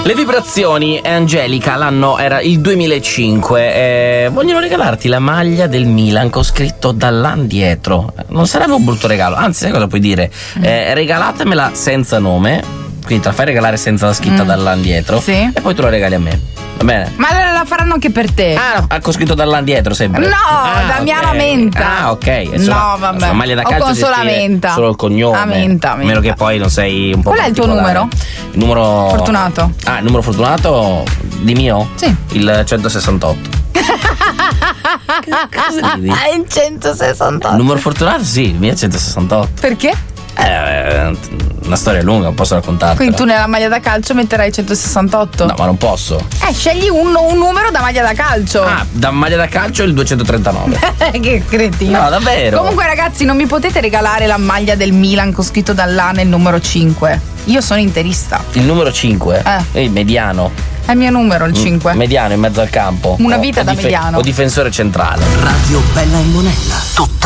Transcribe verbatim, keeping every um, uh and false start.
Le vibrazioni e Angelica, l'anno era il duemilacinque. Eh, vogliono regalarti la maglia del Milan con scritto Dallan dietro. Non sarebbe un brutto regalo, anzi, sai cosa puoi dire? Eh, regalatemela senza nome, quindi te la fai regalare senza la scritta Mm. Dallan dietro, Sì. e poi tu la regali a me. Va bene? Ma allora la faranno anche per te. Ah, con scritto Dallan dietro sempre. No, Ah, Damiana ok. Menta. Ah, ok. E No, sulla- vabbè. sulla maglia da O calcio con si sola scrive Menta. solo il cognome. Ah, Menta, A meno Menta. che poi non sei un po' Qual è il tuo particolare. numero? Il numero Fortunato. Ah, il numero fortunato di mio? Sì. Il centosessantotto. Cosa ridi? Ah, in centosessantotto. Il numero fortunato sì, il mio è centosessantotto. Perché? Eh, una storia lunga, non posso raccontartela. Quindi tu nella maglia da calcio metterai centosessantotto. No, ma non posso. Eh, scegli un, un numero da maglia da calcio. Ah, da maglia da calcio il duecentotrentanove. Che cretino. No, davvero. Comunque, ragazzi, non mi potete regalare la maglia del Milan con scritto Dallan il numero cinque. Io sono interista. Il numero cinque? Eh. Il mediano. È il mio numero, il cinque. Mediano in mezzo al campo. Una O- vita o da dife- mediano. O difensore centrale. Radio Bella e Monella. Tutta